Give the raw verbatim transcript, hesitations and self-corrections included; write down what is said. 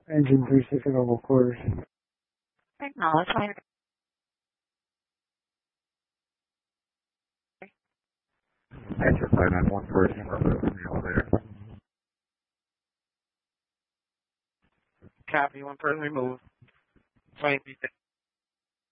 Engine three six at normal quarters. Acknowledge. Answer five nine one first number from the elevator. Copy, one person removed. twenty-three